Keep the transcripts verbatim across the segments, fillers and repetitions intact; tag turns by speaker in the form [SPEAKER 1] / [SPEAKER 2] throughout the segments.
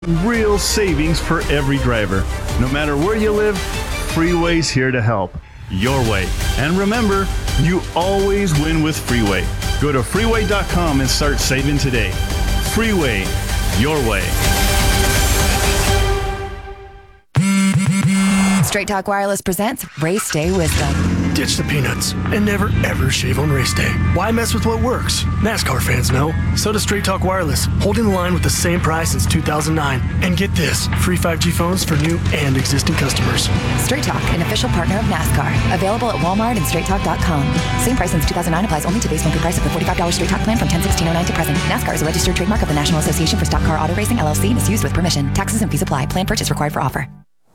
[SPEAKER 1] Real savings for every driver. No matter where you live, Freeway's here to help. Your way. And remember, you always win with Freeway. Go to freeway dot com and start saving today. Freeway, your way.
[SPEAKER 2] Straight Talk Wireless presents Race Day Wisdom.
[SPEAKER 3] Ditch the peanuts and never ever shave on race day. Why mess with what works? NASCAR fans know. So does Straight Talk Wireless, holding the line with the same price since two thousand nine. And get this, free five G phones for new and existing customers.
[SPEAKER 2] Straight Talk, an official partner of NASCAR. Available at Walmart and straight talk dot com. Same price since two thousand nine applies only to base monthly price of the forty-five dollars Straight Talk plan from ten sixteen oh nine to present. NASCAR is a registered trademark of the National Association for Stock Car Auto Racing, L L C, and is used with permission. Taxes and fees apply. Plan purchase required for offer.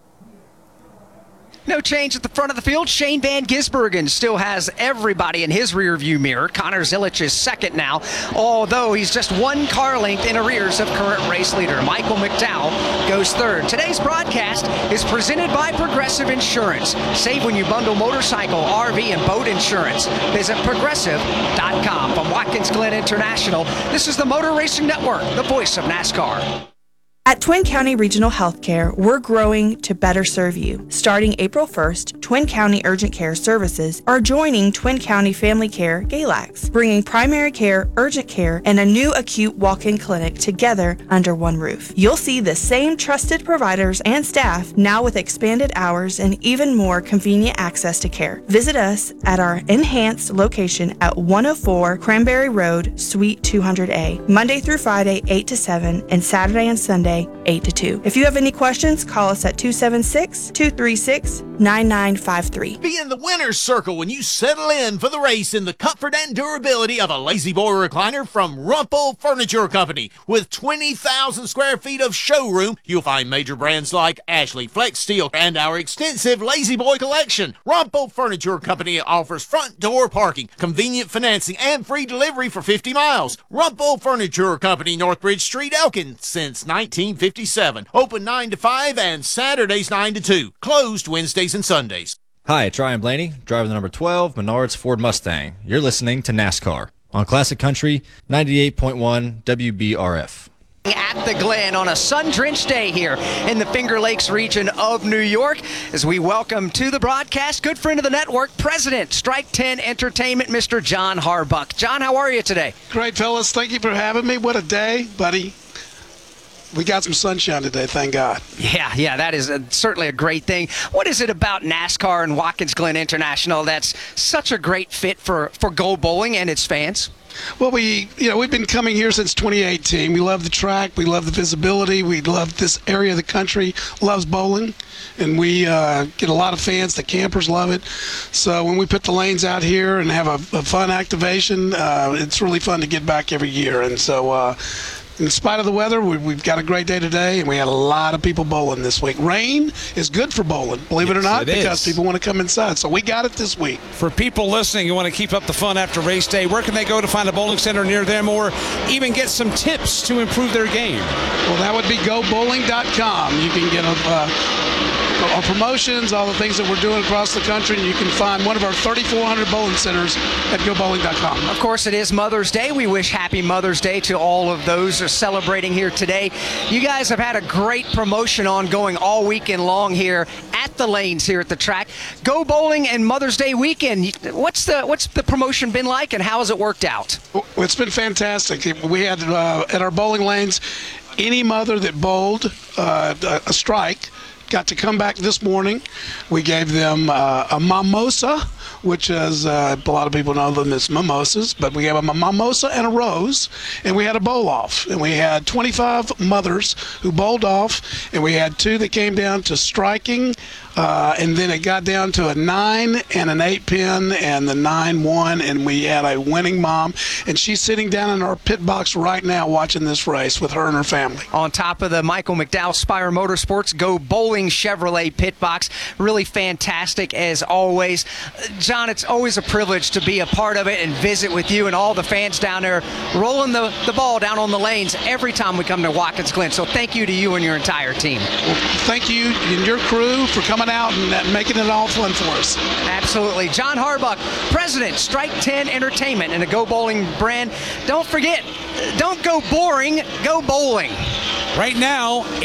[SPEAKER 4] No change at the front of the field. Shane Van Gisbergen still has everybody in his rearview mirror. Connor Zilic is second now, although he's just one car length in arrears of current race leader. Michael McDowell goes third. Today's broadcast is presented by Progressive Insurance. Save when you bundle motorcycle, R V, and boat insurance. Visit progressive dot com. From Watkins Glen International, this is the Motor Racing Network, the voice of NASCAR.
[SPEAKER 5] At Twin County Regional Healthcare, we're growing to better serve you. Starting April first, Twin County Urgent Care Services are joining Twin County Family Care Galax, bringing primary care, urgent care, and a new acute walk-in clinic together under one roof. You'll see the same trusted providers and staff now with expanded hours and even more convenient access to care. Visit us at our enhanced location at one oh four Cranberry Road, Suite two hundred A, Monday through Friday, eight to seven, and Saturday and Sunday, eight to two. If you have any questions, call us at two seven six, two three six, nine nine five three.
[SPEAKER 6] Be in the winner's circle when you settle in for the race in the comfort and durability of a Lazy Boy recliner from Rumpel Furniture Company. With twenty thousand square feet of showroom, you'll find major brands like Ashley, Flex Steel, and our extensive Lazy Boy collection. Rumpel Furniture Company offers front door parking, convenient financing, and free delivery for fifty miles. Rumpel Furniture Company, Northbridge Street, Elkin, since nineteen fifty-seven. Open nine to five and Saturdays nine to two. Closed Wednesdays and Sundays.
[SPEAKER 7] Hi, it's Ryan Blaney, driver the number twelve Menards Ford Mustang. You're listening to NASCAR on Classic Country ninety-eight point one W B R F.
[SPEAKER 4] At the Glen on a sun-drenched day here in the Finger Lakes region of New York, as we welcome to the broadcast good friend of the network, President, Strike ten Entertainment, Mister John Harbuck. John, how are you today?
[SPEAKER 8] Great, fellas. Thank you for having me. What a day, buddy. We got some sunshine today, thank God.
[SPEAKER 4] Yeah, yeah, that is a, certainly a great thing. What is it about NASCAR and Watkins Glen International that's such a great fit for, for Go Bowling and its fans?
[SPEAKER 8] Well, we, you know, we've been coming here since twenty eighteen. We love the track. We love the visibility. We love this area of the country. Loves bowling. And we uh, get a lot of fans. The campers love it. So when we put the lanes out here and have a, a fun activation, uh, it's really fun to get back every year. And so uh, in spite of the weather, we, we've got a great day today, and we had a lot of people bowling this week. Rain is good for bowling, believe it or not,
[SPEAKER 9] it
[SPEAKER 8] because
[SPEAKER 9] is.
[SPEAKER 8] people want to come inside. So we got it this week.
[SPEAKER 9] For people listening who want to keep up the fun after race day, where can they go to find a bowling center near them or even get some tips to improve their game?
[SPEAKER 8] Well, that would be go bowling dot com. You can get a... Uh, our promotions, all the things that we're doing across the country, and you can find one of our thirty-four hundred bowling centers at go bowling dot com.
[SPEAKER 4] Of course, it is Mother's Day. We wish happy Mother's Day to all of those who are celebrating here today. You guys have had a great promotion ongoing all weekend long here at the lanes here at the track. Go Bowling and Mother's Day weekend. What's the what's the promotion been like, and how has it worked out?
[SPEAKER 8] Well, it's been fantastic. We had uh, at our bowling lanes, any mother that bowled uh, a strike got to come back this morning. We gave them uh, a mimosa, which is, uh, a lot of people know them as mimosas, but we gave them a mimosa and a rose, and we had a bowl off. And we had twenty-five mothers who bowled off, and we had two that came down to striking, uh, and then it got down to a nine and an eight pin, and the nine won, and we had a winning mom, and she's sitting down in our pit box right now watching this race with her and her family.
[SPEAKER 4] On top of the Michael McDowell Spire Motorsports Go Bowling Chevrolet pit box, really fantastic as always. John, it's always a privilege to be a part of it and visit with you and all the fans down there rolling the, the ball down on the lanes every time we come to Watkins Glen. So thank you to you and your entire team.
[SPEAKER 8] Well, thank you and your crew for coming out and making it all fun for us.
[SPEAKER 4] Absolutely. John Harbuck, President, Strike ten Entertainment and the Go Bowling brand. Don't forget, don't go boring, go bowling.
[SPEAKER 9] Right now,